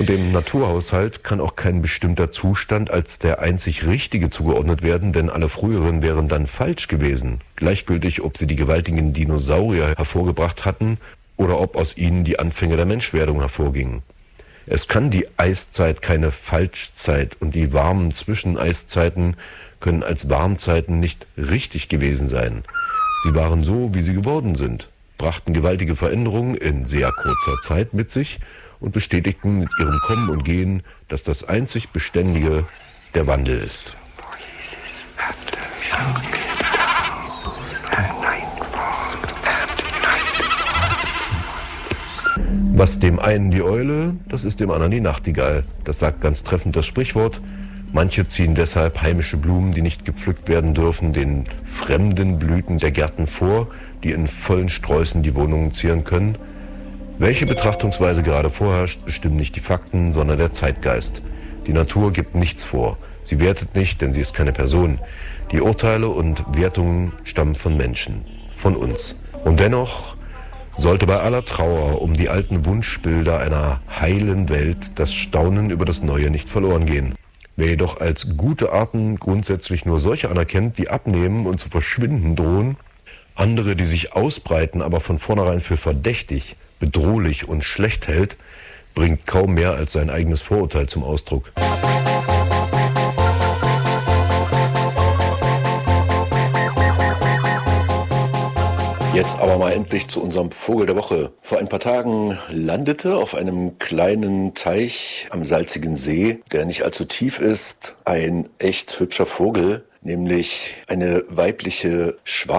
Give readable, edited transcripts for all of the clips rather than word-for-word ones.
Dem Naturhaushalt kann auch kein bestimmter Zustand als der einzig richtige zugeordnet werden, denn alle früheren wären dann falsch gewesen. Gleichgültig, ob sie die gewaltigen Dinosaurier hervorgebracht hatten oder ob aus ihnen die Anfänge der Menschwerdung hervorgingen. Es kann die Eiszeit keine Falschzeit und die warmen Zwischeneiszeiten können als Warmzeiten nicht richtig gewesen sein. Sie waren so, wie sie geworden sind, brachten gewaltige Veränderungen in sehr kurzer Zeit mit sich und bestätigten mit ihrem Kommen und Gehen, dass das einzig Beständige der Wandel ist. Was dem einen die Eule, das ist dem anderen die Nachtigall. Das sagt ganz treffend das Sprichwort. Manche ziehen deshalb heimische Blumen, die nicht gepflückt werden dürfen, den fremden Blüten der Gärten vor, die in vollen Sträußen die Wohnungen zieren können. Welche Betrachtungsweise gerade vorherrscht, bestimmen nicht die Fakten, sondern der Zeitgeist. Die Natur gibt nichts vor. Sie wertet nicht, denn sie ist keine Person. Die Urteile und Wertungen stammen von Menschen, von uns. Und dennoch sollte bei aller Trauer um die alten Wunschbilder einer heilen Welt das Staunen über das Neue nicht verloren gehen. Wer jedoch als gute Arten grundsätzlich nur solche anerkennt, die abnehmen und zu verschwinden drohen, andere, die sich ausbreiten, aber von vornherein für verdächtig, bedrohlich und schlecht hält, bringt kaum mehr als sein eigenes Vorurteil zum Ausdruck. Jetzt aber mal endlich zu unserem Vogel der Woche. Vor ein paar Tagen landete auf einem kleinen Teich am salzigen See, der nicht allzu tief ist, ein echt hübscher Vogel, nämlich eine weibliche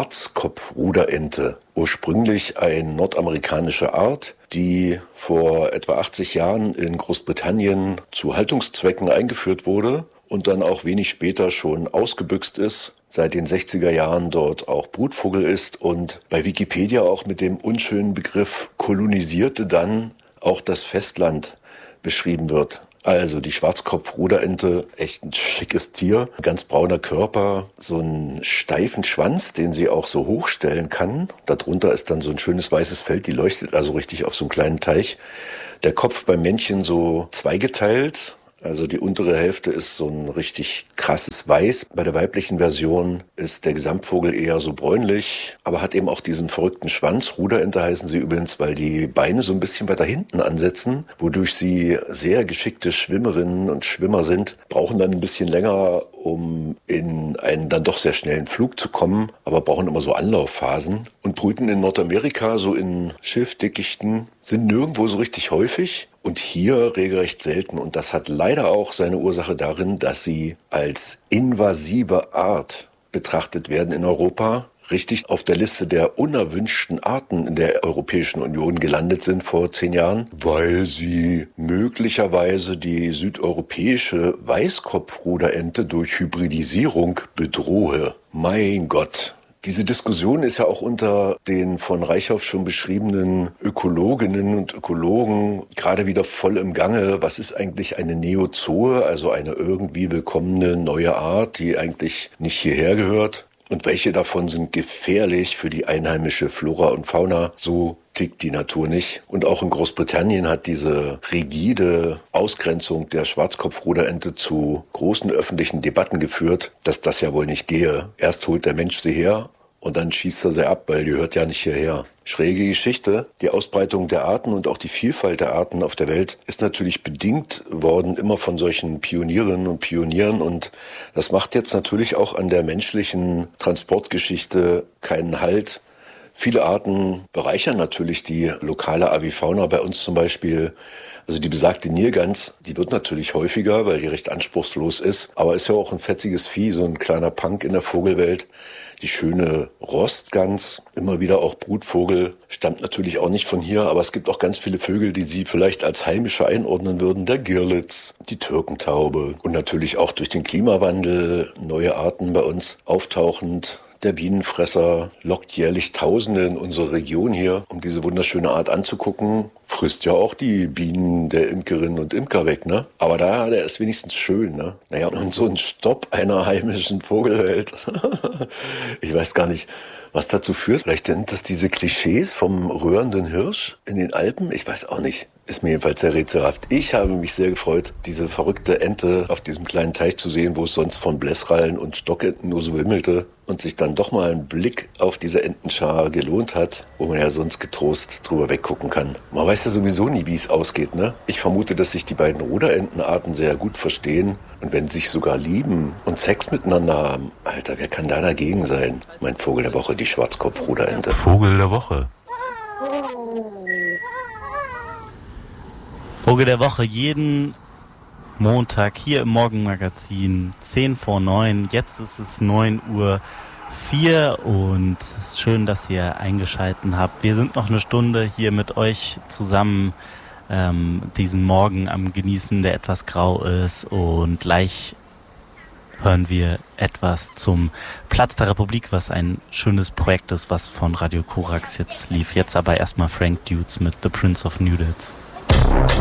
Schwarzkopfruderente. Ursprünglich eine nordamerikanische Art, die vor etwa 80 Jahren in Großbritannien zu Haltungszwecken eingeführt wurde und dann auch wenig später schon ausgebüxt ist, seit den 60er Jahren dort auch Brutvogel ist und bei Wikipedia auch mit dem unschönen Begriff kolonisierte dann auch das Festland beschrieben wird. Also die Schwarzkopfruderente, echt ein schickes Tier, ganz brauner Körper, so einen steifen Schwanz, den sie auch so hochstellen kann. Darunter ist dann so ein schönes weißes Feld, die leuchtet also richtig auf so einem kleinen Teich. Der Kopf beim Männchen so zweigeteilt. Also die untere Hälfte ist so ein richtig krasses Weiß. Bei der weiblichen Version ist der Gesamtvogel eher so bräunlich, aber hat eben auch diesen verrückten Schwanz. Ruderente heißen sie übrigens, weil die Beine so ein bisschen weiter hinten ansetzen, wodurch sie sehr geschickte Schwimmerinnen und Schwimmer sind, brauchen dann ein bisschen länger, um in einen dann doch sehr schnellen Flug zu kommen, aber brauchen immer so Anlaufphasen und brüten in Nordamerika so in Schilfdickichten, sind nirgendwo so richtig häufig. Und hier regelrecht selten. Und das hat leider auch seine Ursache darin, dass sie als invasive Art betrachtet werden in Europa. Richtig auf der Liste der unerwünschten Arten in der Europäischen Union gelandet sind vor 10 Jahren, weil sie möglicherweise die südeuropäische Weißkopfruderente durch Hybridisierung bedrohe. Mein Gott. Diese Diskussion ist ja auch unter den von Reichhoff schon beschriebenen Ökologinnen und Ökologen gerade wieder voll im Gange. Was ist eigentlich eine Neozoe, also eine irgendwie willkommene neue Art, die eigentlich nicht hierher gehört? Und welche davon sind gefährlich für die einheimische Flora und Fauna? So tickt die Natur nicht. Und auch in Großbritannien hat diese rigide Ausgrenzung der Schwarzkopfruderente zu großen öffentlichen Debatten geführt, dass das ja wohl nicht gehe. Erst holt der Mensch sie her und dann schießt er sie ab, weil die hört ja nicht hierher. Schräge Geschichte. Die Ausbreitung der Arten und auch die Vielfalt der Arten auf der Welt ist natürlich bedingt worden immer von solchen Pionierinnen und Pionieren und das macht jetzt natürlich auch an der menschlichen Transportgeschichte keinen Halt. Viele Arten bereichern natürlich die lokale Avifauna, bei uns zum Beispiel. Also die besagte Nilgans, die wird natürlich häufiger, weil die recht anspruchslos ist. Aber ist ja auch ein fetziges Vieh, so ein kleiner Punk in der Vogelwelt. Die schöne Rostgans, immer wieder auch Brutvogel, stammt natürlich auch nicht von hier. Aber es gibt auch ganz viele Vögel, die sie vielleicht als heimische einordnen würden. Der Girlitz, die Türkentaube und natürlich auch durch den Klimawandel neue Arten bei uns auftauchend. Der Bienenfresser lockt jährlich Tausende in unsere Region hier, um diese wunderschöne Art anzugucken. Frisst ja auch die Bienen der Imkerinnen und Imker weg, ne? Aber der ist wenigstens schön, ne? Naja, und so ein Stopp einer heimischen Vogelwelt. Ich weiß gar nicht, was dazu führt. Vielleicht sind das diese Klischees vom rührenden Hirsch in den Alpen. Ich weiß auch nicht. Ist mir jedenfalls sehr rätselhaft. Ich habe mich sehr gefreut, diese verrückte Ente auf diesem kleinen Teich zu sehen, wo es sonst von Blässrallen und Stockenten nur so wimmelte und sich dann doch mal ein Blick auf diese Entenschar gelohnt hat, wo man ja sonst getrost drüber weggucken kann. Man weiß ja sowieso nie, wie es ausgeht, ne? Ich vermute, dass sich die beiden Ruderentenarten sehr gut verstehen und wenn sie sich sogar lieben und Sex miteinander haben. Alter, wer kann da dagegen sein? Mein Vogel der Woche, die Schwarzkopfruderente. Vogel der Woche. Vogel der Woche jeden Montag hier im Morgenmagazin 10 vor 9. Jetzt ist es 9:04 Uhr und es ist schön, dass ihr eingeschaltet habt. Wir sind noch eine Stunde hier mit euch zusammen diesen Morgen am Genießen, der etwas grau ist, und gleich hören wir etwas zum Platz der Republik, was ein schönes Projekt ist, was von Radio Korax jetzt lief. Jetzt aber erstmal Frank Dudes mit The Prince of Nudits.